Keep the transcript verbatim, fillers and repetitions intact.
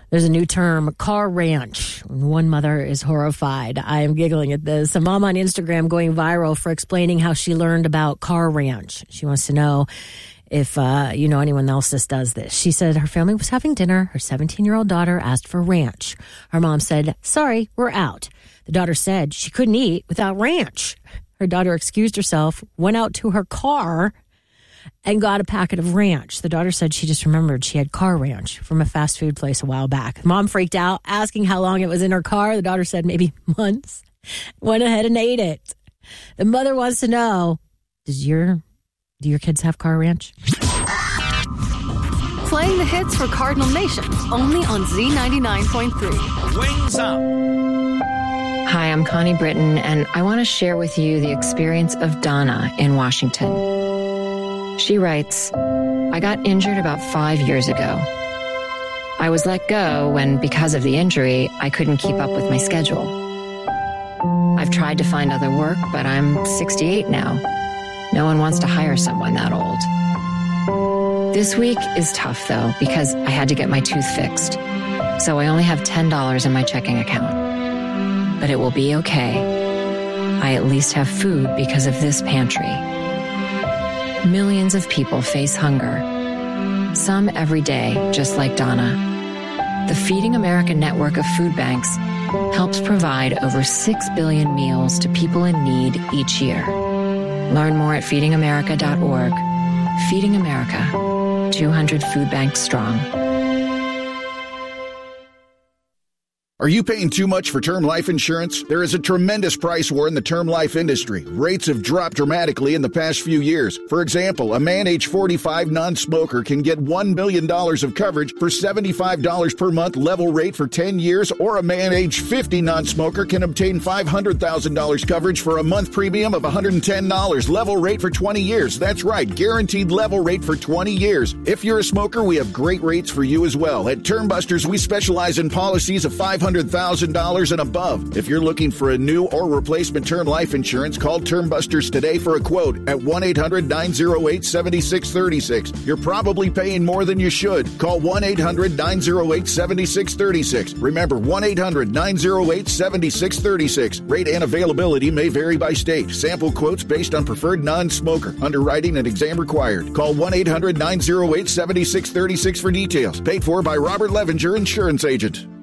There's a new term, car ranch. One mother is horrified. I am giggling at this. A mom on Instagram going viral for explaining how she learned about car ranch. She wants to know if, uh, you know, anyone else that does this. She said her family was having dinner. Her seventeen-year-old daughter asked for ranch. Her mom said, sorry, we're out. The daughter said she couldn't eat without ranch. Her daughter excused herself, went out to her car, and got a packet of ranch. The daughter said she just remembered she had car ranch from a fast food place a while back. Mom freaked out, asking how long it was in her car. The daughter said maybe months. Went ahead and ate it. The mother wants to know, does your do your kids have car ranch? Playing the hits for Cardinal Nation, only on Z ninety-nine point three. Wings Up. Hi, I'm Connie Britton, and I want to share with you the experience of Donna in Washington. She writes, I got injured about five years ago. I was let go when, because of the injury, I couldn't keep up with my schedule. I've tried to find other work, but I'm sixty-eight now. No one wants to hire someone that old. This week is tough, though, because I had to get my tooth fixed. So I only have ten dollars in my checking account. But it will be okay. I at least have food because of this pantry. Millions of people face hunger. Some every day, just like Donna. The Feeding America network of food banks helps provide over six billion meals to people in need each year. Learn more at feeding america dot org. Feeding America, two hundred food banks strong. Are you paying too much for term life insurance? There is a tremendous price war in the term life industry. Rates have dropped dramatically in the past few years. For example, a man age forty-five non-smoker can get one million dollars of coverage for seventy-five dollars per month level rate for ten years, or a man age fifty non-smoker can obtain five hundred thousand dollars coverage for a month premium of one hundred ten dollars level rate for twenty years. That's right, guaranteed level rate for twenty years. If you're a smoker, we have great rates for you as well. At Term Busters, we specialize in policies of five hundred thousand dollars and above. If you're looking for a new or replacement term life insurance, call Term Busters today for a quote at one eight hundred nine oh eight seven six three six. You're probably paying more than you should. Call one eight hundred nine oh eight seven six three six. Remember, one eight hundred nine oh eight seven six three six. Rate and availability may vary by state. Sample quotes based on preferred non-smoker. Underwriting and exam required. Call one eight hundred nine oh eight seven six three six for details. Paid for by Robert Levenger, Insurance Agent.